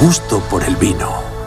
gusto por el vino.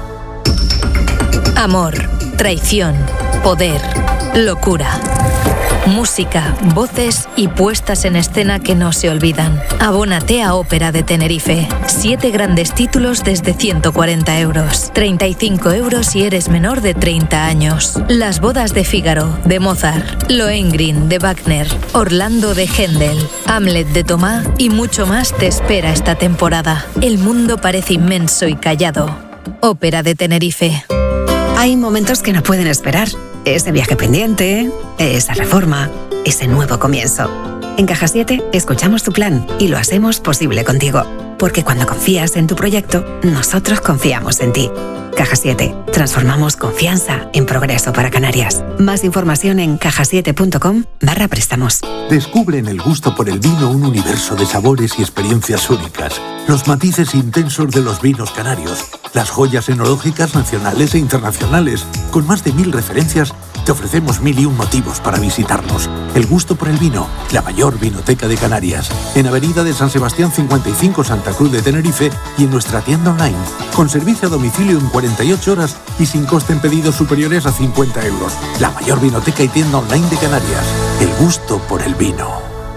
Amor, traición, poder, locura. Música, voces y puestas en escena que no se olvidan. Abónate a Ópera de Tenerife. 7 grandes títulos desde 140 euros. 35 euros si eres menor de 30 años. Las bodas de Fígaro, de Mozart. Lohengrin, de Wagner. Orlando, de Händel. Hamlet, de Tomá y mucho más te espera esta temporada. El mundo parece inmenso y callado. Ópera de Tenerife. Hay momentos que no pueden esperar. Ese viaje pendiente, esa reforma, ese nuevo comienzo. En Caja 7 escuchamos tu plan y lo hacemos posible contigo. Porque cuando confías en tu proyecto, nosotros confiamos en ti. Caja 7. Transformamos confianza en progreso para Canarias. Más información en cajasiete.com/préstamos. Descubre en el gusto por el vino un universo de sabores y experiencias únicas. Los matices intensos de los vinos canarios. Las joyas enológicas nacionales e internacionales. Con más de 1000 referencias, te ofrecemos 1001 motivos para visitarnos. El gusto por el vino, la mayor vinoteca de Canarias. En Avenida de San Sebastián 55, Santa Cruz de Tenerife y en nuestra tienda online. Con servicio a domicilio en 48 horas y sin coste en pedidos superiores a 50 euros. La mayor vinoteca y tienda online de Canarias. El gusto por el vino.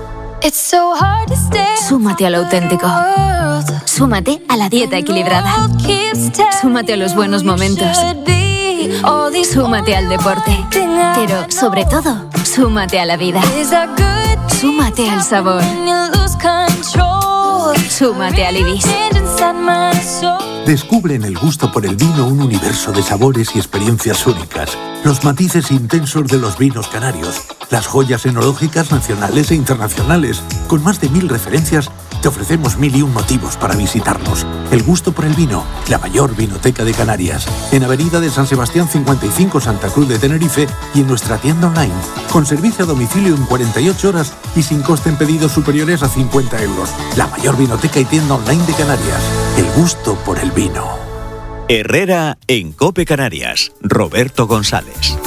Súmate a lo auténtico. Súmate a la dieta equilibrada. Súmate a los buenos momentos. Súmate al deporte. Pero, sobre todo, súmate a la vida. Súmate al sabor. Súmate al Ibis. Descubre en el gusto por el vino un universo de sabores y experiencias únicas. Los matices intensos de los vinos canarios. Las joyas enológicas nacionales e internacionales. Con más de 1000 referencias, te ofrecemos 1001 motivos para visitarnos. El gusto por el vino, la mayor vinoteca de Canarias. En Avenida de San Sebastián 55, Santa Cruz de Tenerife y en nuestra tienda online. Con servicio a domicilio en 48 horas y sin coste en pedidos superiores a 50 euros. La mayor vinoteca y tienda online de Canarias. El gusto por el vino. Herrera en COPE Canarias. Roberto González.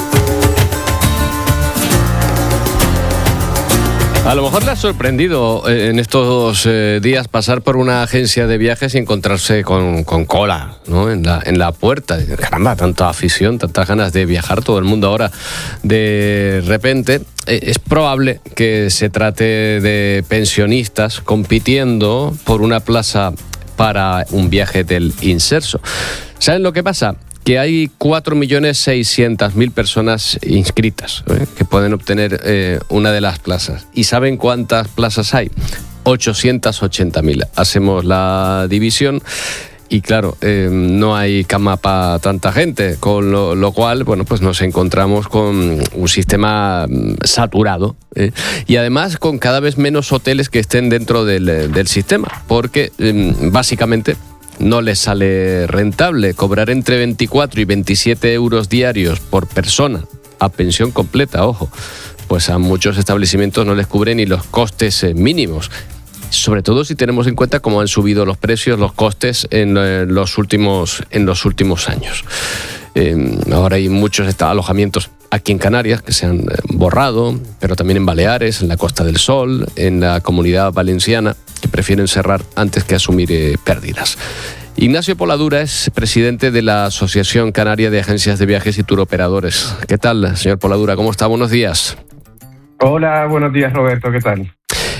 A lo mejor le ha sorprendido en estos días pasar por una agencia de viajes y encontrarse con cola, ¿no? en la puerta. Caramba, tanta afición, tantas ganas de viajar, todo el mundo ahora de repente. Es probable que se trate de pensionistas compitiendo por una plaza para un viaje del Inserso. ¿Saben lo que pasa? Que hay 4.600.000 personas inscritas que pueden obtener una de las plazas. ¿Y saben cuántas plazas hay? 880.000. Hacemos la división y claro, no hay cama para tanta gente, con lo cual, bueno, pues nos encontramos con un sistema saturado y además con cada vez menos hoteles que estén dentro del sistema, porque básicamente no les sale rentable cobrar entre 24 y 27 euros diarios por persona a pensión completa, ojo, pues a muchos establecimientos no les cubren ni los costes mínimos, sobre todo si tenemos en cuenta cómo han subido los precios, los costes en los últimos años. Ahora hay muchos alojamientos aquí en Canarias que se han borrado, pero también en Baleares, en la Costa del Sol, en la Comunidad Valenciana, que prefieren cerrar antes que asumir pérdidas. Ignacio Poladura es presidente de la Asociación Canaria de Agencias de Viajes y Turoperadores. ¿Qué tal, señor Poladura? ¿Cómo está? Buenos días. Hola, buenos días, Roberto. ¿Qué tal?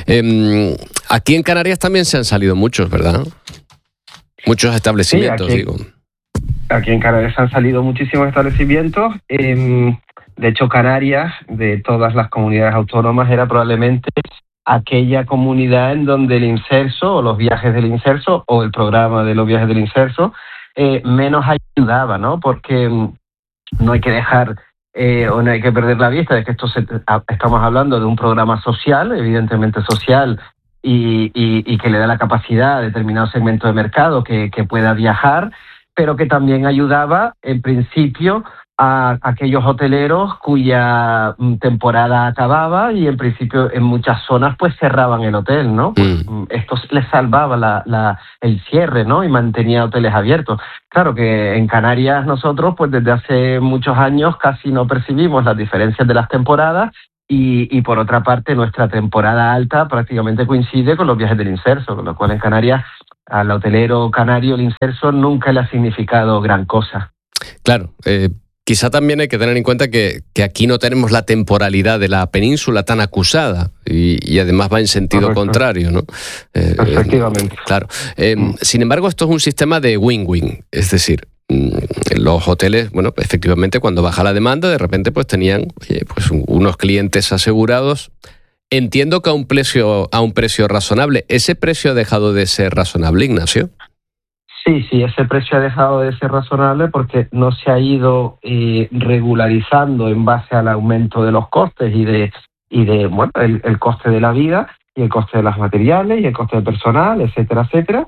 Aquí en Canarias también se han salido muchos, ¿verdad? Muchos establecimientos, sí, digo. Aquí en Canarias han salido muchísimos establecimientos. De hecho, Canarias, de todas las comunidades autónomas, era probablemente aquella comunidad en donde el Inserso, o los viajes del Inserso, o el programa de los viajes del Inserso, menos ayudaba, ¿no? Porque no hay que dejar o no hay que perder la vista de que estamos hablando de un programa social, evidentemente social, y que le da la capacidad a determinado segmento de mercado que pueda viajar, pero que también ayudaba, en principio, a aquellos hoteleros cuya temporada acababa y, en principio, en muchas zonas, pues cerraban el hotel, ¿no? Pues, esto les salvaba el cierre, ¿no? Y mantenía hoteles abiertos. Claro que en Canarias nosotros, pues desde hace muchos años casi no percibimos las diferencias de las temporadas y por otra parte, nuestra temporada alta prácticamente coincide con los viajes del Inserso, con lo cual en Canarias al hotelero canario el inserso nunca le ha significado gran cosa. Claro, quizá también hay que tener en cuenta que aquí no tenemos la temporalidad de la península tan acusada y además va en sentido Correcto. contrario, ¿no? Efectivamente. Claro. Sin embargo, esto es un sistema de win-win, es decir, los hoteles, bueno, efectivamente, cuando baja la demanda, de repente pues tenían pues unos clientes asegurados. Entiendo que a un precio razonable. ¿Ese precio ha dejado de ser razonable, Ignacio? Sí, ese precio ha dejado de ser razonable porque no se ha ido regularizando en base al aumento de los costes y de bueno, el coste de la vida y el coste de los materiales y el coste del personal, etcétera, etcétera.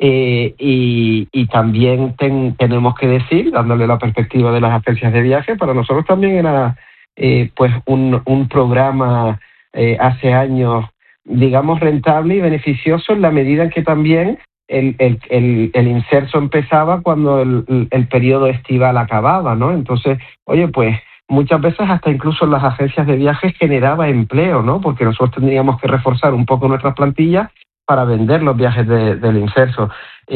Y también tenemos que decir, dándole la perspectiva de las agencias de viaje, para nosotros también era pues un programa hace años, digamos, rentable y beneficioso en la medida en que también el inserso empezaba cuando el periodo estival acababa, ¿no? Entonces, oye, pues muchas veces hasta incluso en las agencias de viajes generaba empleo, ¿no? Porque nosotros tendríamos que reforzar un poco nuestras plantillas para vender los viajes del inserso.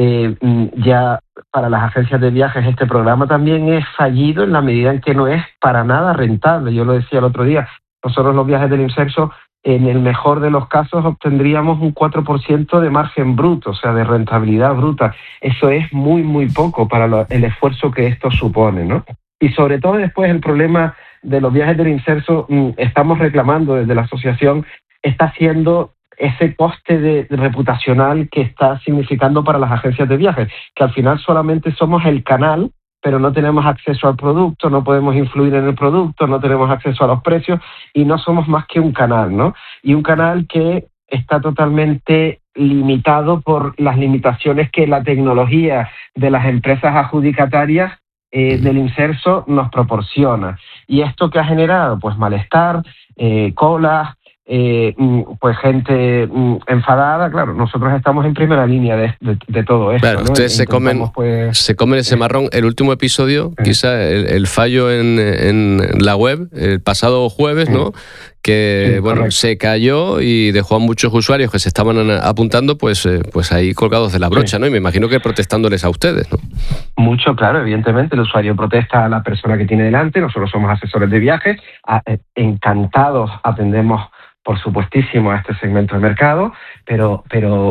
Ya para las agencias de viajes este programa también es fallido en la medida en que no es para nada rentable. Yo lo decía el otro día, nosotros los viajes del inserso, en el mejor de los casos, obtendríamos un 4% de margen bruto, o sea, de rentabilidad bruta. Eso es muy, muy poco para el esfuerzo que esto supone, ¿no? Y sobre todo después el problema de los viajes del inserso, estamos reclamando desde la asociación, está siendo ese coste reputacional que está significando para las agencias de viajes, que al final solamente somos el canal, pero no tenemos acceso al producto, no podemos influir en el producto, no tenemos acceso a los precios y no somos más que un canal, ¿no? Y un canal que está totalmente limitado por las limitaciones que la tecnología de las empresas adjudicatarias del inserso nos proporciona. ¿Y esto qué ha generado? Pues malestar, colas, pues gente enfadada. Claro, nosotros estamos en primera línea de todo esto. Claro, ¿no? Ustedes se comen ese marrón. El último episodio, quizá el fallo en la web, el pasado jueves, ¿no? Que bueno, correcto, se cayó y dejó a muchos usuarios que se estaban apuntando pues ahí colgados de la brocha, ¿no? Y me imagino que protestándoles a ustedes, ¿no? Mucho, claro, evidentemente el usuario protesta a la persona que tiene delante. Nosotros somos asesores de viajes, encantados atendemos por supuestísimo a este segmento de mercado, pero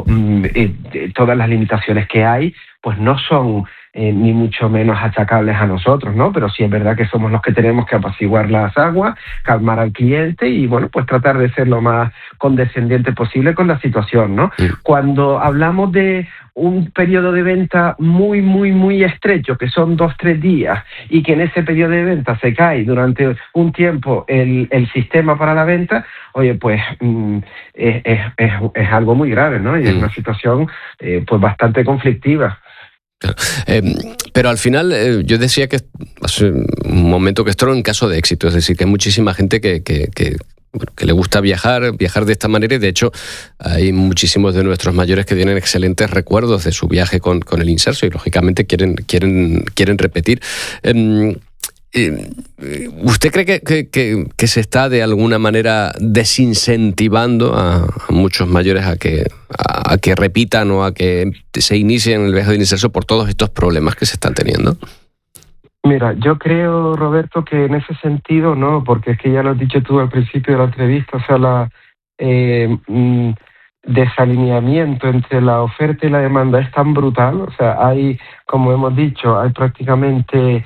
todas las limitaciones que hay pues no son ni mucho menos achacables a nosotros, ¿no? Pero sí es verdad que somos los que tenemos que apaciguar las aguas, calmar al cliente y, bueno, pues tratar de ser lo más condescendiente posible con la situación, ¿no? Sí. Cuando hablamos de un periodo de venta muy, muy, muy estrecho, que son 2-3 días, y que en ese periodo de venta se cae durante un tiempo el sistema para la venta, oye, pues es algo muy grave, ¿no? Y es una situación pues bastante conflictiva. Claro. Pero al final yo decía que hace un momento que esto era un caso de éxito, es decir, que hay muchísima gente que le gusta viajar de esta manera y de hecho hay muchísimos de nuestros mayores que tienen excelentes recuerdos de su viaje con el inserso y lógicamente quieren repetir. ¿Usted cree que se está de alguna manera desincentivando a muchos mayores a que repitan o a que se inicien el viaje del inserso por todos estos problemas que se están teniendo? Mira, yo creo, Roberto, que en ese sentido no, porque es que ya lo has dicho tú al principio de la entrevista, o sea, la desalineamiento entre la oferta y la demanda es tan brutal, o sea, hay, como hemos dicho, hay prácticamente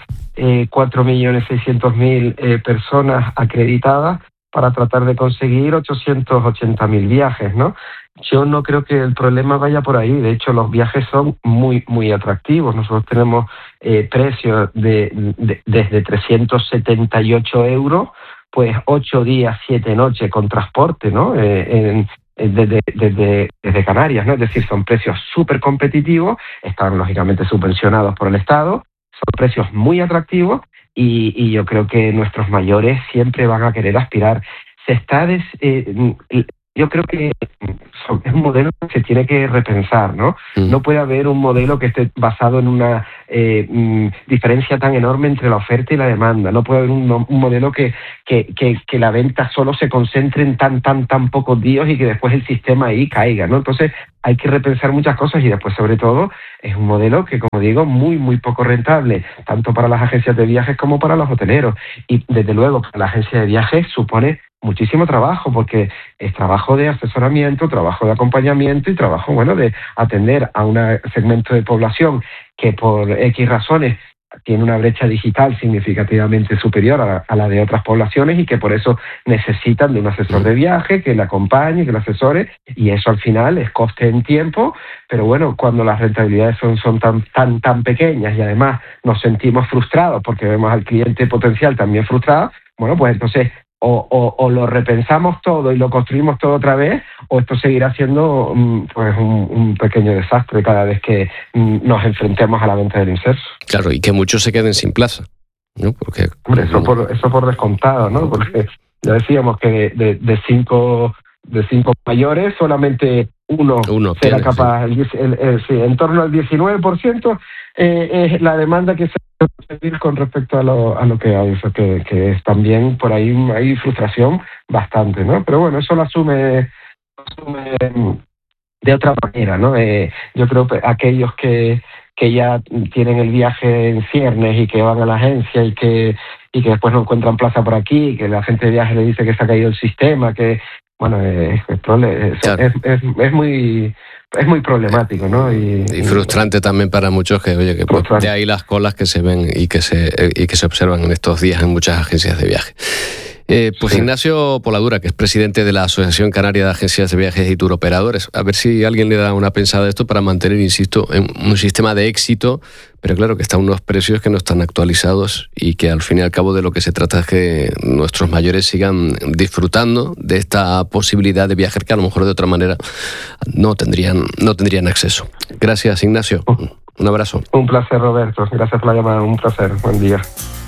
4.600.000 personas acreditadas para tratar de conseguir 880.000 viajes, ¿no? Yo no creo que el problema vaya por ahí. De hecho, los viajes son muy, muy atractivos. Nosotros tenemos precios desde 378 euros, pues 8 días, 7 noches con transporte, ¿no? Desde Canarias, ¿no? Es decir, son precios súper competitivos, están lógicamente subvencionados por el Estado, son precios muy atractivos y yo creo que nuestros mayores siempre van a querer aspirar. Yo creo que es un modelo que se tiene que repensar, ¿no? No puede haber un modelo que esté basado en una diferencia tan enorme entre la oferta y la demanda. No puede haber un modelo que la venta solo se concentre en tan pocos días y que después el sistema ahí caiga, ¿no? Entonces hay que repensar muchas cosas y después, sobre todo, es un modelo que, como digo, muy poco rentable, tanto para las agencias de viajes como para los hoteleros. Y, desde luego, para la agencia de viajes supone muchísimo trabajo, porque es trabajo de asesoramiento, trabajo de acompañamiento y trabajo, de atender a un segmento de población que por X razones tiene una brecha digital significativamente superior a la de otras poblaciones y que por eso necesitan de un asesor de viaje que le acompañe, que le asesore, y eso al final es coste en tiempo, pero cuando las rentabilidades son tan pequeñas y además nos sentimos frustrados porque vemos al cliente potencial también frustrado, pues entonces o lo repensamos todo y lo construimos todo otra vez, o esto seguirá siendo un pequeño desastre cada vez que nos enfrentemos a la venta del inserso. Claro, y que muchos se queden sin plaza, ¿no? Porque eso por descontado, ¿no? Porque ya decíamos que de cinco mayores solamente uno será capaz, en torno al 19% es la demanda que se puede con respecto a lo que hay, eso que es también por ahí hay frustración bastante, ¿no? Pero eso lo asume de otra manera, ¿no? Yo creo que aquellos que ya tienen el viaje en ciernes y que van a la agencia y que después no encuentran plaza por aquí, que la gente de viaje le dice que se ha caído el sistema, que es muy problemático, ¿no? Y frustrante también para muchos que de ahí las colas que se ven y que se observan en estos días en muchas agencias de viaje. Sí. Ignacio Poladura, que es presidente de la Asociación Canaria de Agencias de Viajes y Turoperadores, a ver si alguien le da una pensada a esto para mantener, insisto, en un sistema de éxito, pero claro que están unos precios que no están actualizados y que al fin y al cabo de lo que se trata es que nuestros mayores sigan disfrutando de esta posibilidad de viajar que a lo mejor de otra manera no tendrían acceso. Gracias, Ignacio. Un abrazo. Un placer, Roberto. Gracias por la llamada. Un placer. Buen día.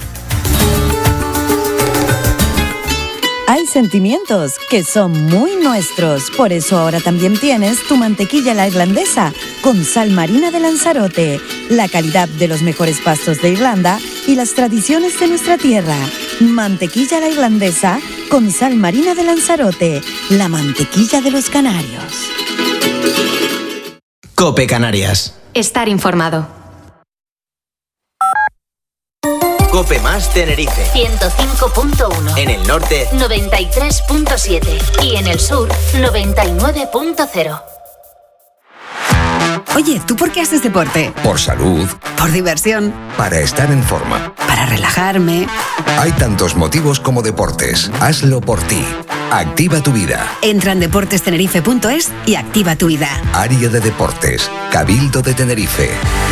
Hay sentimientos que son muy nuestros, por eso ahora también tienes tu mantequilla la irlandesa con sal marina de Lanzarote, la calidad de los mejores pastos de Irlanda y las tradiciones de nuestra tierra. Mantequilla la irlandesa con sal marina de Lanzarote, la mantequilla de los canarios. COPE Canarias. Estar informado. COPE más Tenerife 105.1. En el norte 93.7 y en el sur 99.0. Oye, ¿tú por qué haces deporte? Por salud. Por diversión. Para estar en forma. Para relajarme. Hay tantos motivos como deportes. Hazlo por ti. Activa tu vida. Entra en deportestenerife.es y activa tu vida. Área de deportes. Cabildo de Tenerife.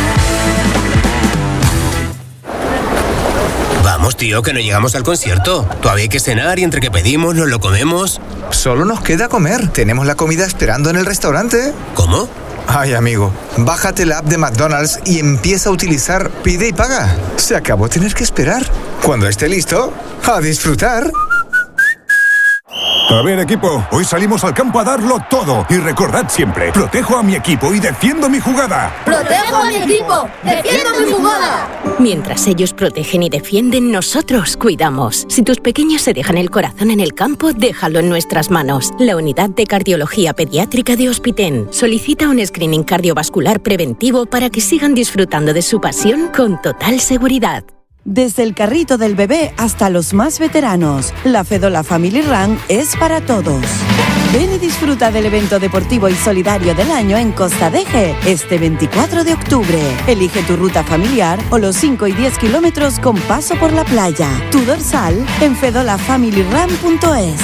Vamos, tío, que no llegamos al concierto. Todavía hay que cenar y entre que pedimos nos lo comemos. Solo nos queda comer. Tenemos la comida esperando en el restaurante. ¿Cómo? Ay, amigo, bájate la app de McDonald's y empieza a utilizar Pide y Paga. Se acabó tener que esperar. Cuando esté listo, a disfrutar. A ver, equipo, hoy salimos al campo a darlo todo. Y recordad siempre, protejo a mi equipo y defiendo mi jugada. ¡Protejo a mi equipo! ¡Defiendo mi jugada! Mientras ellos protegen y defienden, nosotros cuidamos. Si tus pequeños se dejan el corazón en el campo, déjalo en nuestras manos. La Unidad de Cardiología Pediátrica de Hospitén solicita un screening cardiovascular preventivo para que sigan disfrutando de su pasión con total seguridad. Desde el carrito del bebé hasta los más veteranos, la Fedola Family Run es para todos. Ven y disfruta del evento deportivo y solidario del año en Costa Deje, este 24 de octubre. Elige tu ruta familiar o los 5 y 10 kilómetros con paso por la playa. Tu dorsal en fedolafamilyrun.es.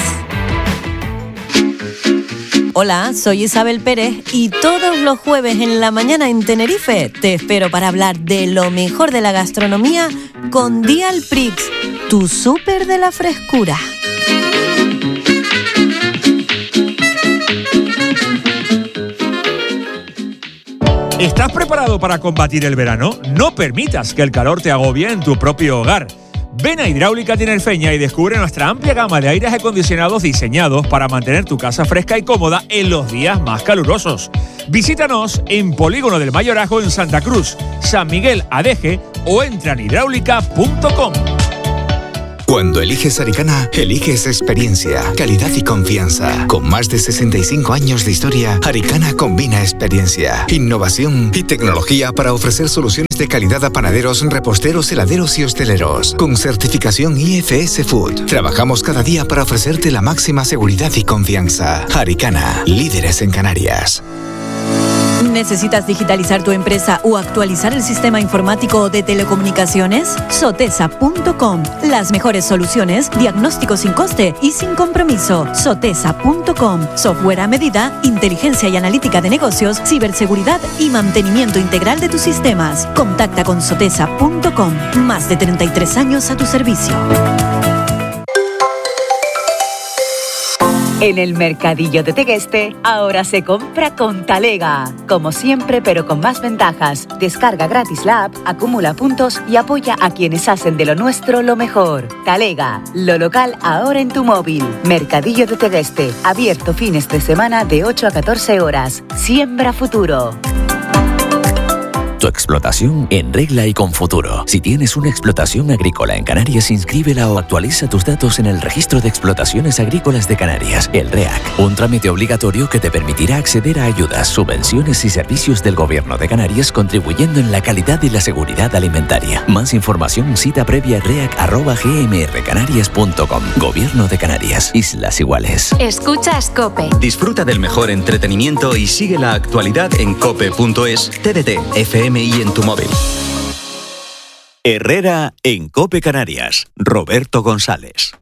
Hola, soy Isabel Pérez y todos los jueves en la mañana en Tenerife te espero para hablar de lo mejor de la gastronomía con Dial Prix, tu súper de la frescura. ¿Estás preparado para combatir el verano? No permitas que el calor te agobie en tu propio hogar. Ven a Hidráulica Tinerfeña y descubre nuestra amplia gama de aires acondicionados diseñados para mantener tu casa fresca y cómoda en los días más calurosos. Visítanos en Polígono del Mayorazgo en Santa Cruz, San Miguel Adeje o entra en hidráulica.com. Cuando eliges Aricana, eliges experiencia, calidad y confianza. Con más de 65 años de historia, Aricana combina experiencia, innovación y tecnología para ofrecer soluciones de calidad a panaderos, reposteros, heladeros y hosteleros. Con certificación IFS Food, trabajamos cada día para ofrecerte la máxima seguridad y confianza. Aricana, líderes en Canarias. ¿Necesitas digitalizar tu empresa o actualizar el sistema informático de telecomunicaciones? Sotesa.com. Las mejores soluciones, diagnóstico sin coste y sin compromiso. Sotesa.com. Software a medida, inteligencia y analítica de negocios, ciberseguridad y mantenimiento integral de tus sistemas. Contacta con Sotesa.com. Más de 33 años a tu servicio. En el Mercadillo de Tegueste, ahora se compra con Talega. Como siempre, pero con más ventajas. Descarga gratis la app, acumula puntos y apoya a quienes hacen de lo nuestro lo mejor. Talega, lo local ahora en tu móvil. Mercadillo de Tegueste, abierto fines de semana de 8 a 14 horas. Siembra futuro. Tu explotación en regla y con futuro. Si tienes una explotación agrícola en Canarias, inscríbela o actualiza tus datos en el Registro de Explotaciones Agrícolas de Canarias, el REAC. Un trámite obligatorio que te permitirá acceder a ayudas, subvenciones y servicios del Gobierno de Canarias, contribuyendo en la calidad y la seguridad alimentaria. Más información, cita previa reac@gmrcanarias.com. Gobierno de Canarias, Islas Iguales. Escuchas COPE. Disfruta del mejor entretenimiento y sigue la actualidad en cope.es, TDT, FM y en tu móvil. Herrera en COPE Canarias. Roberto González.